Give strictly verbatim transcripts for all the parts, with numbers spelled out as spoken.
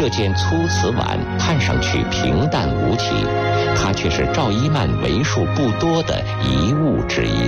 这件粗瓷碗看上去平淡无奇，它却是赵一曼为数不多的遗物之一。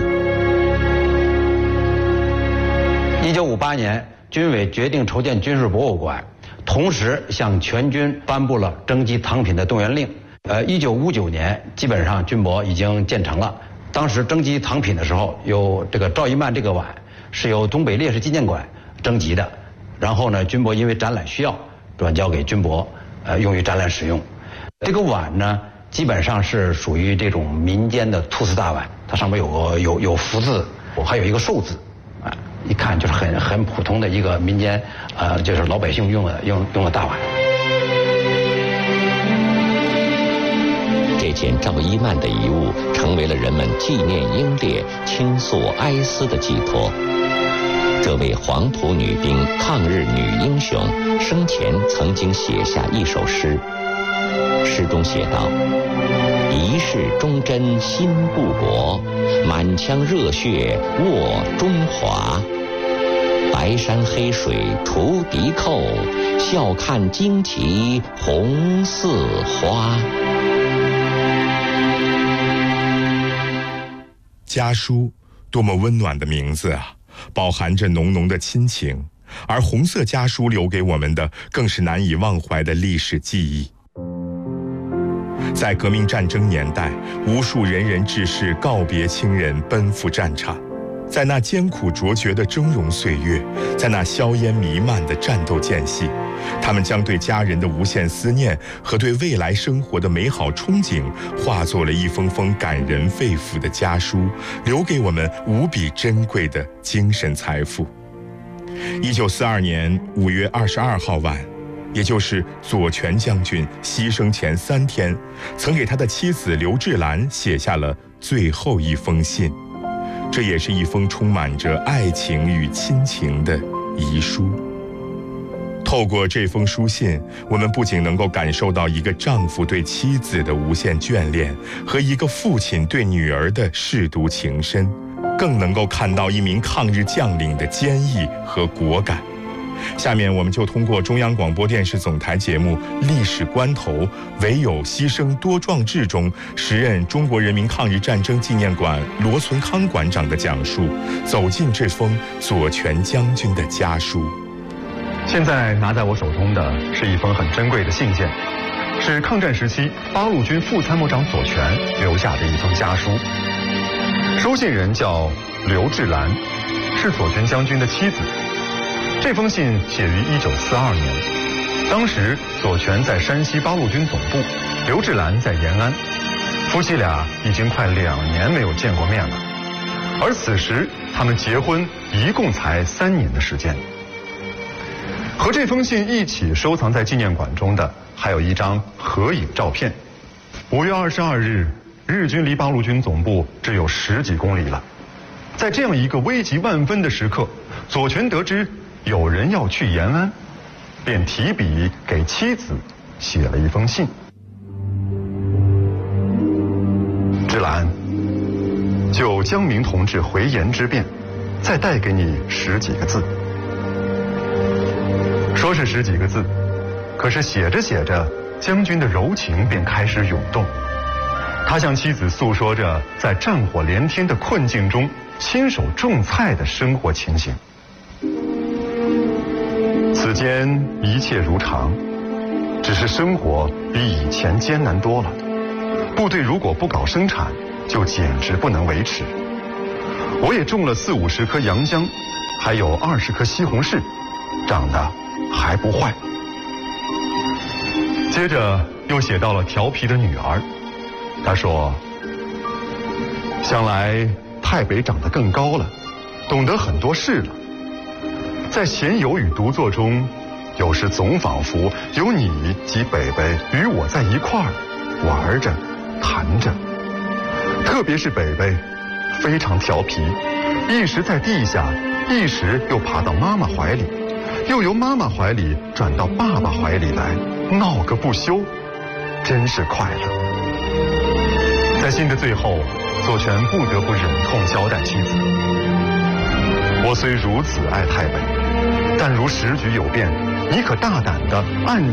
一九五八年，军委决定筹建军事博物馆，同时向全军颁布了征集藏品的动员令。呃，一九五九年，基本上军博已经建成了。当时征集藏品的时候，有这个赵一曼这个碗是由东北烈士纪念馆征集的，然后呢，军博因为展览需要，转交给军博，呃，用于展览使用。这个碗呢，基本上是属于这种民间的粗瓷大碗，它上面有个有有福字，还有一个寿字，啊，一看就是很很普通的一个民间，呃，就是老百姓用的用用的大碗。 这件赵一曼的遗物成为了人们纪念英烈、倾诉哀思的寄托。这位黄埔女兵、抗日女英雄生前曾经写下一首诗，诗中写道：一世忠贞心不薄，满腔热血握中华。白山黑水除敌寇，笑看旌旗红似花。 家书，多么温暖的名字啊，饱含着浓浓的亲情，而红色家书留给我们的更是难以忘怀的历史记忆。在革命战争年代，无数仁人志士告别亲人，奔赴战场。在那艰苦卓绝的峥嵘岁月，在那硝烟弥漫的战斗间隙，他们将对家人的无限思念和对未来生活的美好憧憬，化作了一封封感人肺腑的家书，留给我们无比珍贵的精神财富。一九四二年五月二十二号晚，也就是左权将军牺牲前三天，曾给他的妻子刘志兰写下了最后一封信。这也是一封充满着爱情与亲情的遗书。透过这封书信，我们不仅能够感受到一个丈夫对妻子的无限眷恋，和一个父亲对女儿的舐犊情深，更能够看到一名抗日将领的坚毅和果敢。下面我们就通过中央广播电视总台节目《历史关头》唯有牺牲多壮志中，时任中国人民抗日战争纪念馆罗存康馆长的讲述，走进这封左权将军的家书。 现在拿在我手中的是一封很珍贵的信件，是抗战时期八路军副参谋长左权留下的一封家书。收信人叫刘志兰，是左权将军的妻子。这封信写于一九四二年，当时左权在山西八路军总部，刘志兰在延安，夫妻俩已经快两年没有见过面了。而此时他们结婚一共才三年的时间。和这封信一起收藏在纪念馆中的，还有一张合影照片。五月二十二日，日军离八路军总部只有十几公里了。在这样一个危急万分的时刻，左权得知有人要去延安，便提笔给妻子写了一封信。芝兰，就江明同志回延之便，再带给你十几个字。说是十几个字，可是写着写着，将军的柔情便开始涌动。他向妻子诉说着在战火连天的困境中亲手种菜的生活情形。此间一切如常，只是生活比以前艰难多了。部队如果不搞生产，就简直不能维持。我也种了四五十棵洋姜，还有二十棵西红柿，长得还不坏。接着又写到了调皮的女儿，他说：想来太北长得更高了，懂得很多事了。在闲游与独坐中，有时总仿佛有你及北北与我在一块儿玩着谈着。特别是北北非常调皮，一时在地下，一时又爬到妈妈怀里，又由妈妈怀里转到爸爸怀里来，闹个不休，真是快乐。在信的最后，左权不得不忍痛交代妻子：我虽如此爱太北，但如时局有变，你可大胆地按